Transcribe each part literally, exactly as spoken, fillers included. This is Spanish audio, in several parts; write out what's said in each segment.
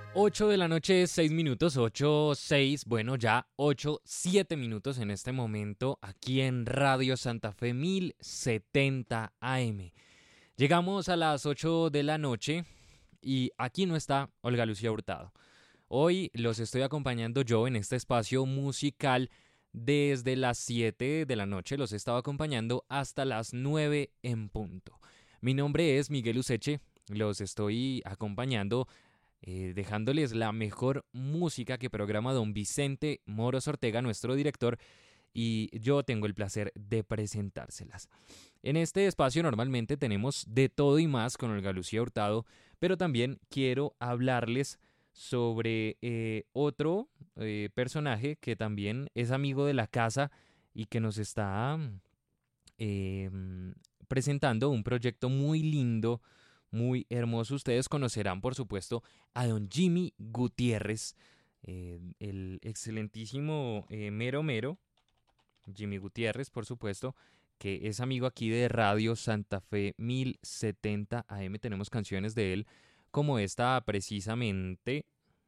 ocho de la noche, seis minutos, ocho, seis, bueno, ya ocho, siete minutos en este momento aquí en Radio Santa Fe mil setenta A M. Llegamos a las ocho de la noche y aquí no está Olga Lucía Hurtado. Hoy los estoy acompañando yo en este espacio musical desde las siete de la noche. Los he estado acompañando hasta las nueve en punto. Mi nombre es Miguel Useche. Los estoy acompañando eh, dejándoles la mejor música que programa don Vicente Moros Ortega, nuestro director, y yo tengo el placer de presentárselas. En este espacio normalmente tenemos de todo y más con Olga Lucía Hurtado, pero también quiero hablarles sobre eh, otro eh, personaje que también es amigo de la casa y que nos está eh, presentando un proyecto muy lindo, muy hermoso. Ustedes conocerán, por supuesto, a don Jimmy Gutiérrez, eh, el excelentísimo eh, Mero Mero, Jimmy Gutiérrez, por supuesto, que es amigo aquí de Radio Santa Fe mil setenta A M. Tenemos canciones de él, como esta precisamente.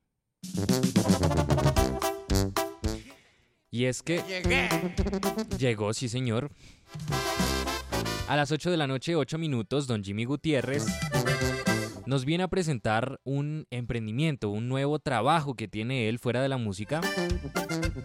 Y es que Llegué. llegó, sí señor. A las ocho de la noche, ocho minutos, don Jimmy Gutiérrez nos viene a presentar un emprendimiento, un nuevo trabajo que tiene él fuera de la música.